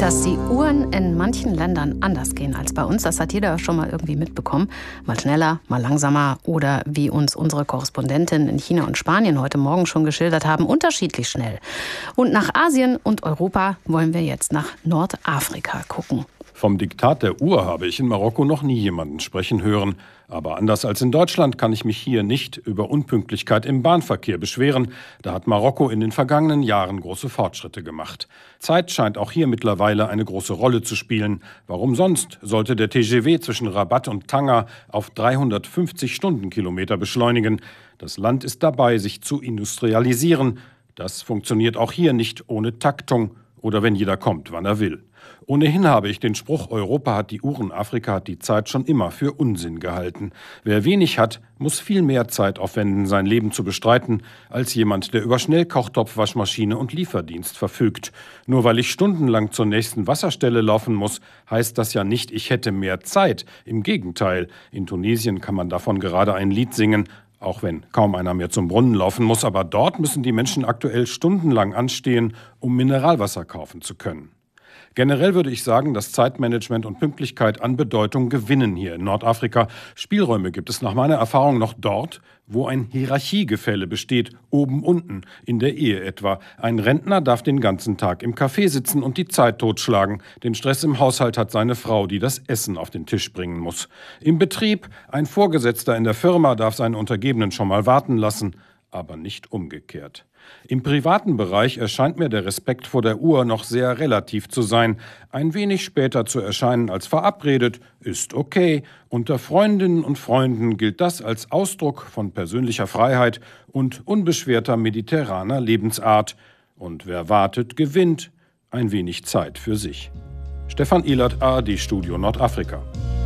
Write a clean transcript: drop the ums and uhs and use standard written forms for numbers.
Dass die Uhren in manchen Ländern anders gehen als bei uns, das hat jeder schon mal irgendwie mitbekommen. Mal schneller, mal langsamer oder wie uns unsere Korrespondentinnen in China und Spanien heute Morgen schon geschildert haben, unterschiedlich schnell. Und nach Asien und Europa wollen wir jetzt nach Nordafrika gucken. Vom Diktat der Uhr habe ich in Marokko noch nie jemanden sprechen hören. Aber anders als in Deutschland kann ich mich hier nicht über Unpünktlichkeit im Bahnverkehr beschweren. Da hat Marokko in den vergangenen Jahren große Fortschritte gemacht. Zeit scheint auch hier mittlerweile eine große Rolle zu spielen. Warum sonst sollte der TGV zwischen Rabat und Tanger auf 350 Stundenkilometer beschleunigen? Das Land ist dabei, sich zu industrialisieren. Das funktioniert auch hier nicht ohne Taktung oder wenn jeder kommt, wann er will. Ohnehin habe ich den Spruch, Europa hat die Uhren, Afrika hat die Zeit, schon immer für Unsinn gehalten. Wer wenig hat, muss viel mehr Zeit aufwenden, sein Leben zu bestreiten, als jemand, der über Schnellkochtopf, Waschmaschine und Lieferdienst verfügt. Nur weil ich stundenlang zur nächsten Wasserstelle laufen muss, heißt das ja nicht, ich hätte mehr Zeit. Im Gegenteil, in Tunesien kann man davon gerade ein Lied singen, auch wenn kaum einer mehr zum Brunnen laufen muss. Aber dort müssen die Menschen aktuell stundenlang anstehen, um Mineralwasser kaufen zu können. Generell würde ich sagen, dass Zeitmanagement und Pünktlichkeit an Bedeutung gewinnen hier in Nordafrika. Spielräume gibt es nach meiner Erfahrung noch dort, wo ein Hierarchiegefälle besteht, oben, unten, in der Ehe etwa. Ein Rentner darf den ganzen Tag im Café sitzen und die Zeit totschlagen. Den Stress im Haushalt hat seine Frau, die das Essen auf den Tisch bringen muss. Im Betrieb, ein Vorgesetzter in der Firma darf seinen Untergebenen schon mal warten lassen, aber nicht umgekehrt. Im privaten Bereich erscheint mir der Respekt vor der Uhr noch sehr relativ zu sein. Ein wenig später zu erscheinen als verabredet, ist okay. Unter Freundinnen und Freunden gilt das als Ausdruck von persönlicher Freiheit und unbeschwerter mediterraner Lebensart. Und wer wartet, gewinnt. Ein wenig Zeit für sich. Stefan Ehlert, ARD Studio Nordafrika.